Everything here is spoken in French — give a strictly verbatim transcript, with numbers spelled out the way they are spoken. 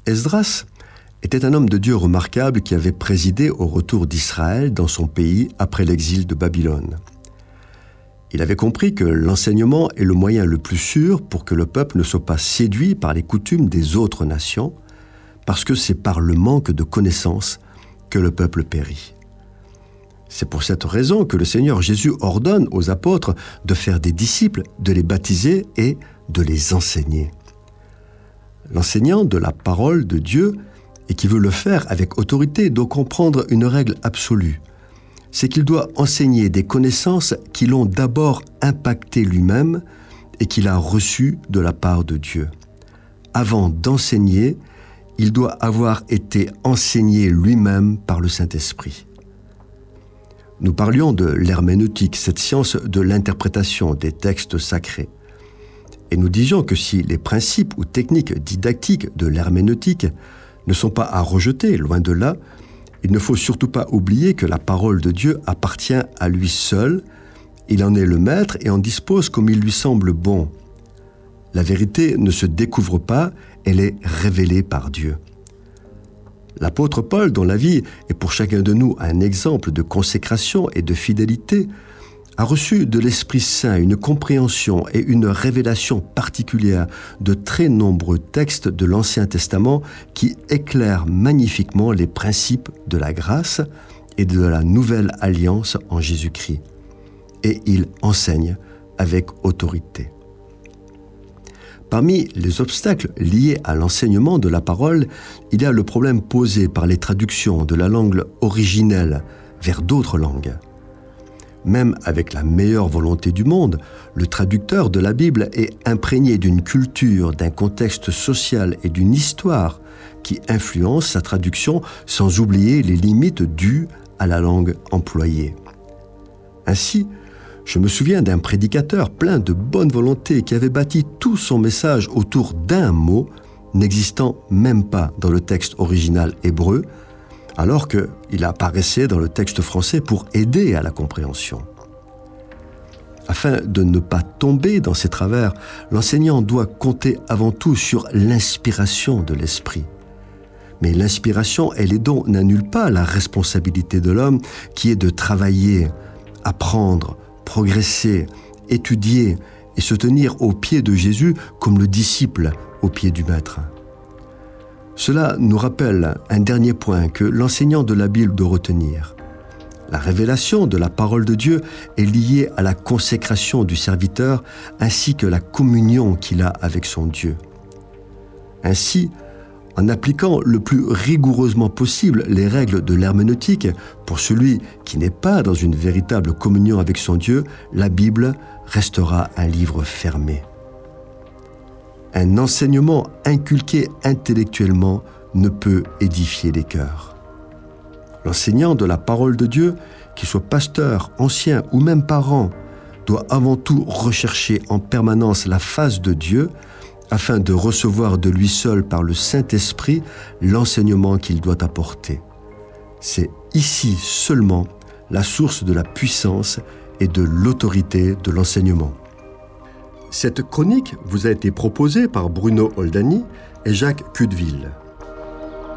Esdras était un homme de Dieu remarquable qui avait présidé au retour d'Israël dans son pays après l'exil de Babylone. Il avait compris que l'enseignement est le moyen le plus sûr pour que le peuple ne soit pas séduit par les coutumes des autres nations, parce que c'est par le manque de connaissances que le peuple périt. C'est pour cette raison que le Seigneur Jésus ordonne aux apôtres de faire des disciples, de les baptiser et de les enseigner. L'enseignant de la parole de Dieu, et qui veut le faire avec autorité, doit comprendre une règle absolue. C'est qu'il doit enseigner des connaissances qui l'ont d'abord impacté lui-même et qu'il a reçues de la part de Dieu. Avant d'enseigner, il doit avoir été enseigné lui-même par le Saint-Esprit. Nous parlions de l'herméneutique, cette science de l'interprétation des textes sacrés. Et nous disions que si les principes ou techniques didactiques de l'herméneutique ne sont pas à rejeter, loin de là, il ne faut surtout pas oublier que la parole de Dieu appartient à lui seul. Il en est le maître et en dispose comme il lui semble bon. La vérité ne se découvre pas, elle est révélée par Dieu. L'apôtre Paul, dont la vie est pour chacun de nous un exemple de consécration et de fidélité, a reçu de l'Esprit Saint une compréhension et une révélation particulière de très nombreux textes de l'Ancien Testament qui éclairent magnifiquement les principes de la grâce et de la nouvelle alliance en Jésus-Christ. Et il enseigne avec autorité. Parmi les obstacles liés à l'enseignement de la parole, il y a le problème posé par les traductions de la langue originelle vers d'autres langues. Même avec la meilleure volonté du monde, le traducteur de la Bible est imprégné d'une culture, d'un contexte social et d'une histoire qui influencent sa traduction sans oublier les limites dues à la langue employée. Ainsi, je me souviens d'un prédicateur plein de bonne volonté qui avait bâti tout son message autour d'un mot n'existant même pas dans le texte original hébreu, alors qu'il apparaissait dans le texte français pour aider à la compréhension. Afin de ne pas tomber dans ces travers, l'enseignant doit compter avant tout sur l'inspiration de l'esprit. Mais l'inspiration et les dons n'annulent pas la responsabilité de l'homme qui est de travailler, apprendre, progresser, étudier et se tenir aux pieds de Jésus comme le disciple aux pieds du Maître. Cela nous rappelle un dernier point que l'enseignant de la Bible doit retenir. La révélation de la parole de Dieu est liée à la consécration du serviteur ainsi que la communion qu'il a avec son Dieu. Ainsi, en appliquant le plus rigoureusement possible les règles de l'herméneutique, pour celui qui n'est pas dans une véritable communion avec son Dieu, la Bible restera un livre fermé. Un enseignement inculqué intellectuellement ne peut édifier les cœurs. L'enseignant de la parole de Dieu, qu'il soit pasteur, ancien ou même parent, doit avant tout rechercher en permanence la face de Dieu afin de recevoir de lui seul par le Saint-Esprit l'enseignement qu'il doit apporter. C'est ici seulement la source de la puissance et de l'autorité de l'enseignement. Cette chronique vous a été proposée par Bruno Oldani et Jacques Cudeville.